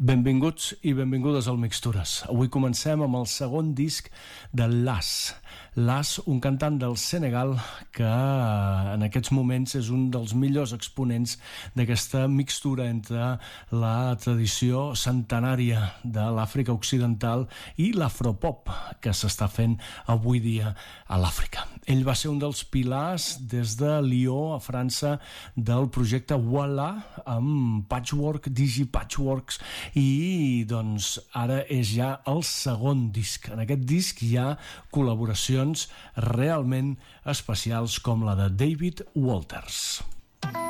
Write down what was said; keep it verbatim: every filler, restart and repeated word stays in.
Benvinguts i benvingudes al Mixtures. Avui comencem amb el segon disc de Las. Las, un cantant del Senegal que en aquests moments és un dels millors exponents d'aquesta mixtura entre la tradició centenària de l'Àfrica Occidental i l'afropop que s'està fent avui dia a l'Àfrica. Ell va ser un dels pilars des de Lió, a França, del projecte Voilà, amb Patchwork, Digi Patchworks, i doncs ara és ja el segon disc. En aquest disc hi ha col·laboracions realment especials com la de David Walters.